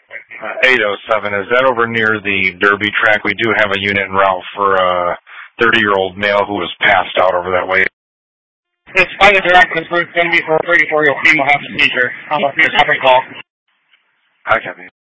807, is that over near the Derby track? We do have a unit en route for a 30-year-old male who was passed out over that way. It's by the direct, it's going to be for a 34-year-old female half a seizure. I'll let you have a call. I copy.